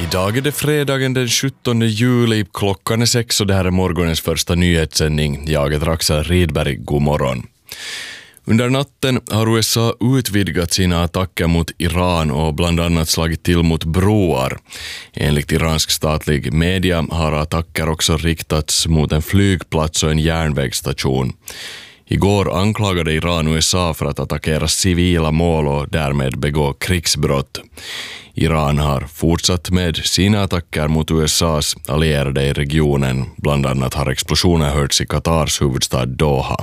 Idag är det fredagen den 17 juli, klockan är 6 och det här är morgonens första nyhetssändning. Jag heter Axel Rydberg, god morgon. Under natten har USA utvidgat sina attacker mot Iran och bland annat slagit till mot broar. Enligt iransk statlig media har attacker också riktats mot en flygplats och en järnvägsstation. Igår anklagade Iran USA för att attackera civila mål och därmed begå krigsbrott. Iran har fortsatt med sina attacker mot USAs allierade i regionen. Bland annat har explosioner hörts i Katars huvudstad Doha.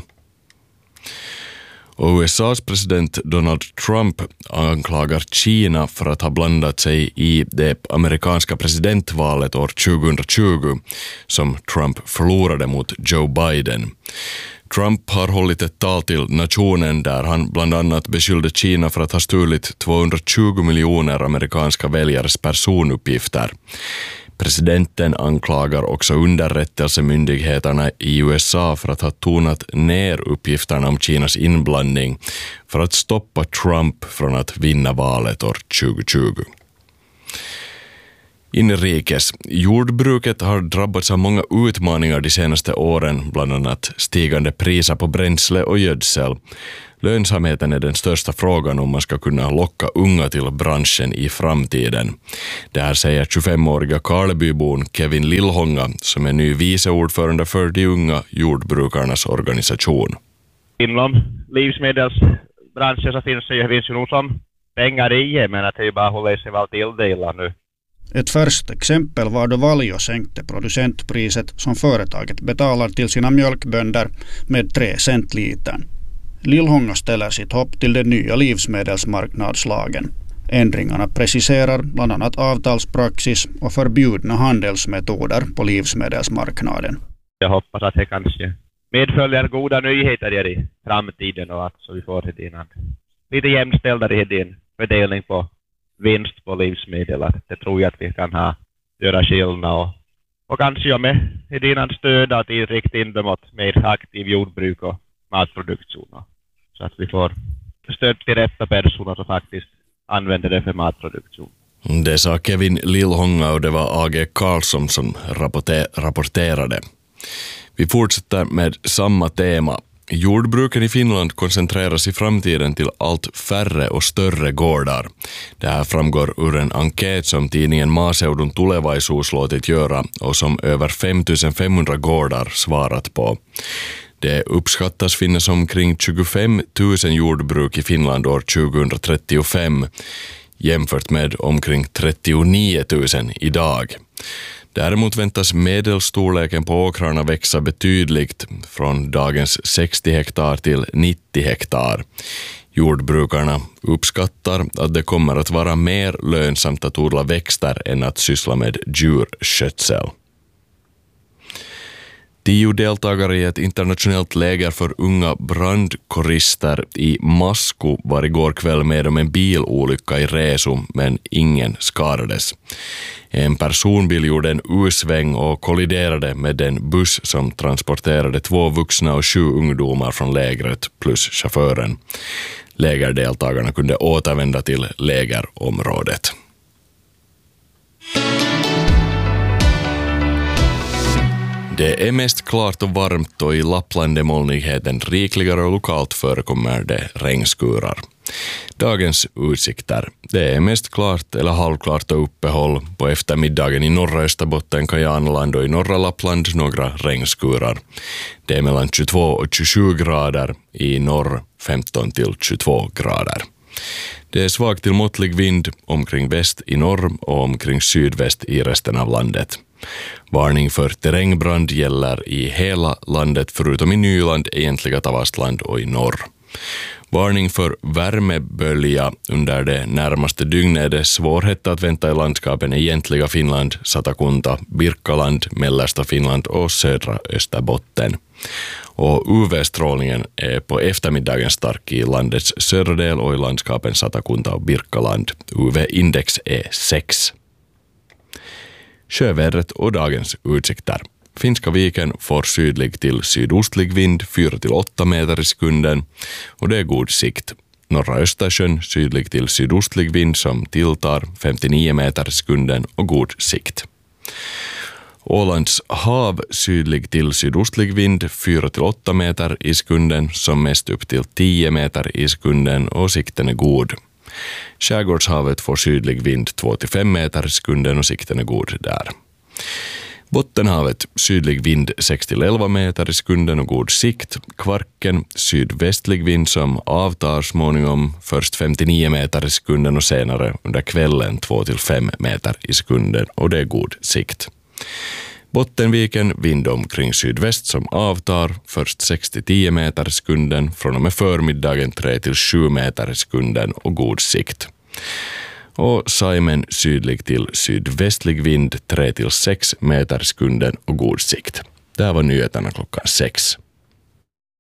Och USAs president Donald Trump anklagar Kina för att ha blandat sig i det amerikanska presidentvalet år 2020 som Trump förlorade mot Joe Biden. Trump har hållit ett tal till nationen där han bland annat beskyllde Kina för att ha stulit 220 miljoner amerikanska väljares personuppgifter. Presidenten anklagar också underrättelsemyndigheterna i USA för att ha tonat ner uppgifterna om Kinas inblandning för att stoppa Trump från att vinna valet år 2020. Inrikes. Jordbruket har drabbats av många utmaningar de senaste åren, bland annat stigande priser på bränsle och gödsel. Lönsamheten är den största frågan om man ska kunna locka unga till branschen i framtiden. Det här säger 25-åriga Karlebybon Kevin Lillhånga som är ny viceordförande för de unga jordbrukarnas organisation. Inom livsmedelsbranschen så finns ju nog som pengar i, men att det bara håller sig väl tilldelat nu. Ett första exempel var då Valio sänkte producentpriset som företaget betalar till sina mjölkbönder med 3 cent litern. Lillhånga ställer sitt hopp till den nya livsmedelsmarknadslagen. Ändringarna preciserar bland annat avtalspraxis och förbjudna handelsmetoder på livsmedelsmarknaden. Jag hoppas att det kanske medföljer goda nyheter i framtiden och att så vi får lite jämställda i din fördelning på vinst på livsmedel. Det tror jag att vi kan göra skillnad och kanske med dina stöd att rikta in dem åt mer aktiv jordbruk och matproduktion. Så att vi får stöd till rätta personer som faktiskt använder det för matproduktion. Det sa Kevin Lillhånga och det var A.G. Karlsson som rapporterade. Vi fortsätter med samma tema. Jordbruken i Finland koncentreras i framtiden till allt färre och större gårdar. Det här framgår ur en enkät som tidningen Maaseudun Tulevaisuus låtit göra och som över 5500 gårdar svarat på. Det uppskattas finnas omkring 25 000 jordbruk i Finland år 2035 jämfört med omkring 39 000 idag. Däremot väntas medelstorleken på åkrarna växa betydligt från dagens 60 hektar till 90 hektar. Jordbrukarna uppskattar att det kommer att vara mer lönsamt att odla växter än att syssla med djurskötsel. 10 deltagare i ett internationellt läger för unga brandkårister i Masku var igår kväll med om en bilolycka i Resu, men ingen skadades. En personbil gjorde en U-sväng och kolliderade med en buss som transporterade 2 vuxna och 7 ungdomar från lägret plus chauffören. Lägerdeltagarna kunde återvända till lägerområdet. Det är mest klart och varmt och i Lappland är molnigheten rikligare och lokalt förekommer det regnskurar. Dagens utsikter. Det är mest klart eller halvklart och uppehåll. På eftermiddagen i norra Österbotten, Kajanland och i norra Lappland några regnskurar. Det är mellan 22 och 27 grader, i norr 15 till 22 grader. Det är svag till måttlig vind omkring väst i norr och omkring sydväst i resten av landet. Varning för terrängbrand gäller i hela landet förutom i Nyland, egentliga Tavastland och i norr. Varning för värmebölja under det närmaste dygnet är det svårhet att vänta i landskapen egentliga Finland, Satakunta, Birkaland, mellersta Finland och södra Österbotten. Och UV-strålningen är på eftermiddagen stark i landets södra del och i landskapen Satakunta och Birkaland. UV-index är 6. Sjövädret och dagens utsikter. Finska viken får sydlig till sydostlig vind 4-8 meter i sekunden och det är god sikt. Norra Östersjön sydlig till sydostlig vind som tilltar 59 meter i sekunden och god sikt. Ålands hav sydlig till sydostlig vind 4-8 meter i sekunden, som mest upp till 10 meter i sekunden och sikten är god. Skärgårdshavet får sydlig vind 2-5 meter i sekunden och sikten är god där. Bottenhavet sydlig vind 6-11 meter i sekunden och god sikt. Kvarken sydvästlig vind som avtar småningom, först 59 meter i sekunden och senare under kvällen 2-5 meter i sekunden och det är god sikt. Bottenviken vind omkring sydväst som avtar, först 6-10 meter i sekunden, från och med förmiddagen 3-7 meter i sekunden och god sikt. Och Saimen sydlig till sydvästlig vind 3-6 meter i sekunden och god sikt. Det här var nyheterna klockan 6.